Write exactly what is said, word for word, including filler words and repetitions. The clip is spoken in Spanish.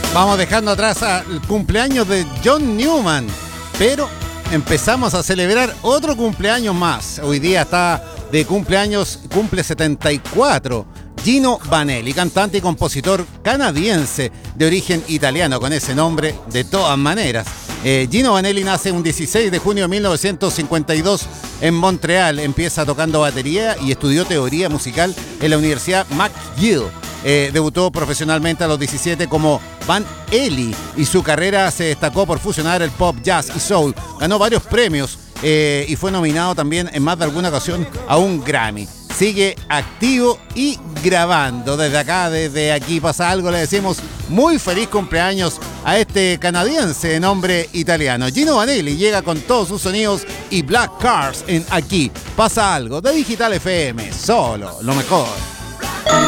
Vamos dejando atrás el cumpleaños de John Newman, pero empezamos a celebrar otro cumpleaños más. Hoy día está de cumpleaños, cumple setenta y cuatro, Gino Vanelli, cantante y compositor canadiense de origen italiano, con ese nombre de todas maneras. Eh, Gino Vanelli nace un dieciséis de junio de mil novecientos cincuenta y dos en Montreal. Empieza tocando batería y estudió teoría musical en la Universidad McGill. Eh, debutó profesionalmente a los diecisiete como Van Eli y su carrera se destacó por fusionar el pop, jazz y soul. Ganó varios premios eh, y fue nominado también en más de alguna ocasión a un Grammy. Sigue activo y grabando. Desde acá, desde Aquí Pasa Algo, le decimos muy feliz cumpleaños a este canadiense de nombre italiano. Gino Vanelli llega con todos sus sonidos y Black Cars en Aquí Pasa Algo de Digital F M. Solo lo mejor.